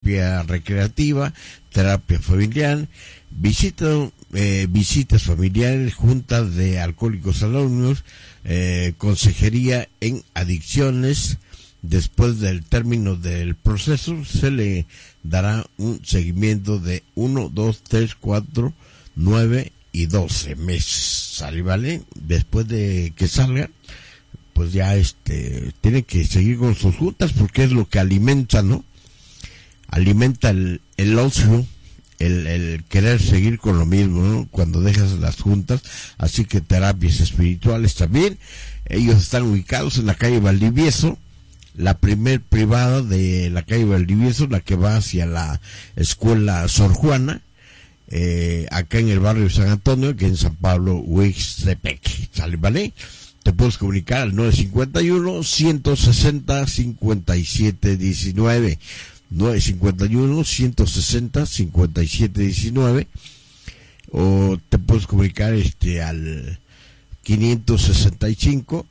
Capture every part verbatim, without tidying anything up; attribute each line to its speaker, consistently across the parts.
Speaker 1: terapia recreativa, terapia familiar, visita, eh, visitas familiares, juntas de alcohólicos anónimos, eh, consejería en adicciones. Después del término del proceso se le dará un seguimiento de uno, dos, tres, cuatro, nueve y doce meses, ¿sale? ¿Vale? Después de que salga, pues ya este tiene que seguir con sus juntas, porque es lo que alimenta, ¿no? Alimenta el, el ocio, el, el querer seguir con lo mismo, ¿no? Cuando dejas las juntas. Así que terapias espirituales también. Ellos están ubicados en la calle Valdivieso, la primer privada de la calle Valdivieso, la que va hacia la escuela Sor Juana, eh, acá en el barrio de San Antonio, que en San Pablo, Huixtepec, ¿sale? ¿Vale? Te puedes comunicar al nueve cincuenta y uno, ciento sesenta, cincuenta y siete diecinueve, nueve cincuenta y uno, ciento sesenta, cincuenta y siete diecinueve, o te puedes comunicar este al quinientos sesenta y cinco,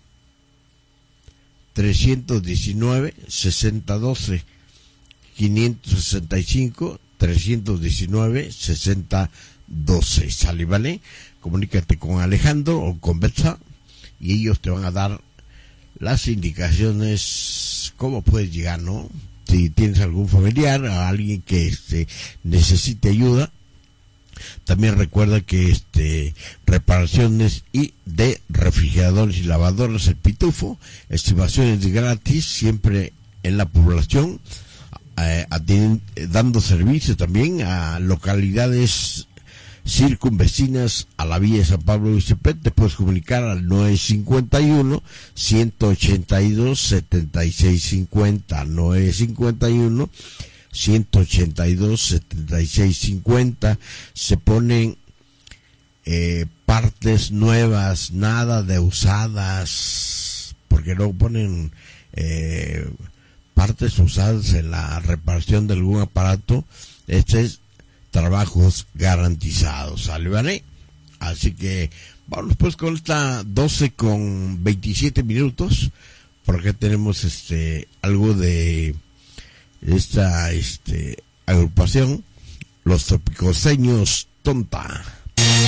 Speaker 1: trescientos diecinueve, sesenta doce, quinientos sesenta y cinco, trescientos diecinueve, sesenta doce, ¿sale? ¿Vale? Comunícate con Alejandro o con Betsa y ellos te van a dar las indicaciones, cómo puedes llegar, ¿no? Si tienes algún familiar o alguien que este, necesite ayuda. También recuerda que este reparaciones y de refrigeradores y lavadoras El Pitufo, estimaciones de gratis siempre en la población, eh, atienden, dando servicio también a localidades circunvecinas a la vía de San Pablo Huixtepec. Te puedes comunicar al nueve cincuenta y uno, ciento ochenta y dos, setenta y seis cincuenta, nueve cincuenta y uno, ciento ochenta y dos, setenta y seis cincuenta. Se ponen eh, partes nuevas, nada de usadas, porque luego ponen eh, partes usadas en la reparación de algún aparato. Este es trabajos garantizados, ¿sale? ¿Vale? Así que vamos pues con esta doce con veintisiete minutos, porque tenemos este algo de esta este agrupación, los Tropicoseños Tonta.